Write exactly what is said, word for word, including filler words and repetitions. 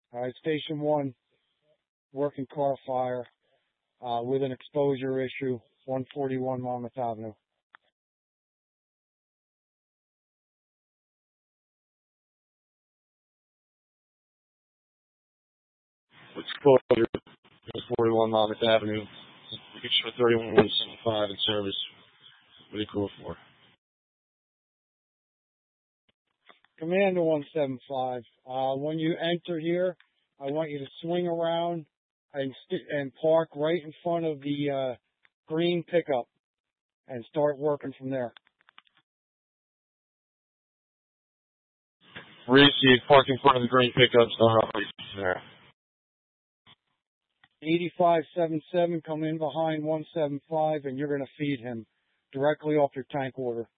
All right, station one, working car fire uh, with an exposure issue, one forty-one Monmouth Avenue. Exposure, one forty-one Monmouth Avenue. You can show thirty-one one seventy-five in service. What are you cool for? Commander one seventy-five, uh, when you enter here, I want you to swing around and, st- and park right in front of the uh, green pickup and start working from there. Receive, park in front of the green pickup, start operating from there. eighty-five seventy-seven, come in behind one seventy-five, and you're going to feed him directly off your tank order.